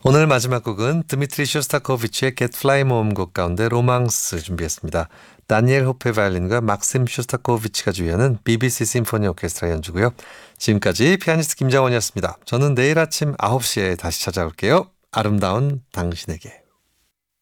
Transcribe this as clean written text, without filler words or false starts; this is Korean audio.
오늘 마지막 곡은 드미트리 쇼스타코비치의 Get Fly 모음곡 가운데 로망스 준비했습니다. 다니엘 호페 바이올린과 막심 쇼스타코비치가 주의하는 BBC 심포니 오케스트라 연주고요. 지금까지 피아니스트 김정원이었습니다. 저는 내일 아침 9시에 다시 찾아올게요. 아름다운 당신에게.